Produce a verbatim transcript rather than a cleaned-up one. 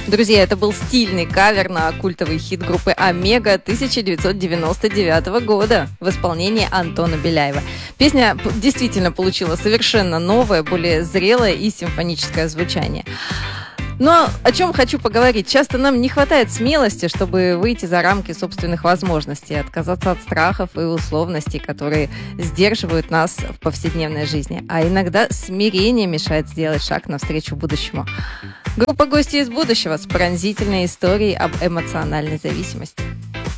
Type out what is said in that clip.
Друзья, это был стильный кавер на культовый хит группы «Омега» тысяча девятьсот девяносто девятого года в исполнении Антона Беляева. Песня действительно получила совершенно новое, более зрелое и симфоническое звучание. Но о чем хочу поговорить. Часто нам не хватает смелости, чтобы выйти за рамки собственных возможностей, отказаться от страхов и условностей, которые сдерживают нас в повседневной жизни. А иногда смирение мешает сделать шаг навстречу будущему. Группа «Гости из будущего» с пронзительной историей об эмоциональной зависимости.